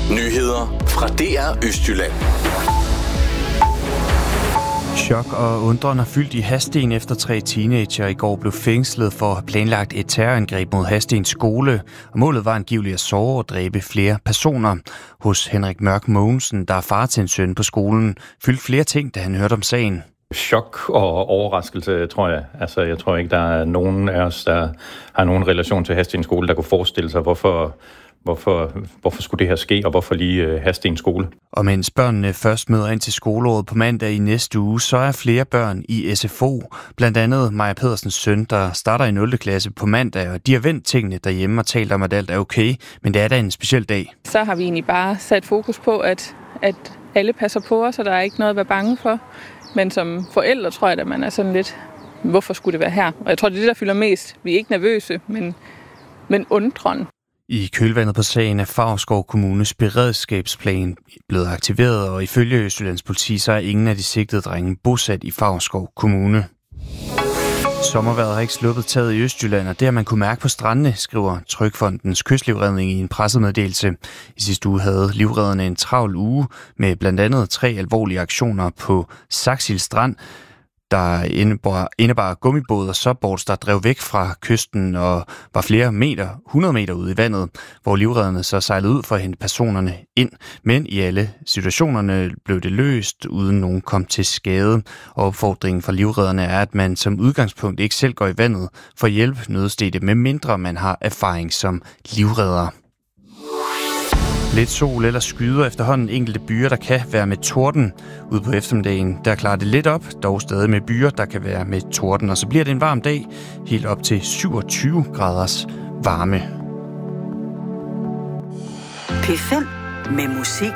Nyheder fra DR Østjylland. Chok og undren har fyldt i Hadsten efter 3 teenager i går blev fængslet for at have planlagt et terrorangreb mod Hadstens skole. Og målet var angiveligt at såre og dræbe flere personer. Hos Henrik Mørk Mogensen, der er far til en søn på skolen, fyldte flere ting, da han hørte om sagen. Chok og overraskelse, tror jeg. Altså, jeg tror ikke, der er nogen af os, der har nogen relation til Hadstens skole, der kunne forestille sig, hvorfor skulle det her ske, og hvorfor lige Hadstens skole. Og mens børnene først møder ind til skoleåret på mandag i næste uge, så er flere børn i SFO. Blandt andet Maja Pedersens søn, der starter i 0. klasse på mandag, og de har vendt tingene derhjemme og talt om, at alt er okay, men det er da en speciel dag. Så har vi egentlig bare sat fokus på, at alle passer på os, og der er ikke noget at være bange for. Men som forældre tror jeg, at man er sådan lidt, hvorfor skulle det være her? Og jeg tror, det er det, der fylder mest. Vi er ikke nervøse, men undren. I kølvandet på sagen er Favrskov Kommunes beredskabsplan blevet aktiveret, og ifølge Østjyllands politi, så er ingen af de sigtede drenge bosat i Favrskov Kommune. Sommervejret har ikke sluppet taget i Østjylland, og det har man kunne mærke på strandene, skriver Trygfondens Kystlivredning i en pressemeddelelse. I sidste uge havde livredderne en travl uge med blandt andet 3 alvorlige aktioner på Saxil Strand, der indebar gummibåd og subboards, der drev væk fra kysten og var flere meter, 100 meter ude i vandet, hvor livredderne så sejlede ud for at hente personerne ind. Men i alle situationerne blev det løst, uden nogen kom til skade. Og opfordringen fra livredderne er, at man som udgangspunkt ikke selv går i vandet for at hjælpe nødstedte, med mindre man har erfaring som livredder. Lidt sol eller skyder efterhånden enkelte byer, der kan være med torden. Ude på eftermiddagen, der klarer det lidt op, dog stadig med byer, der kan være med torden. Og så bliver det en varm dag, helt op til 27 graders varme. P5 med musik.